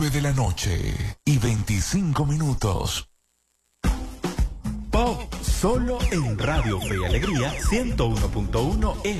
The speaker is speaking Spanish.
9:25. Pop solo en Radio Fe y Alegría 101.1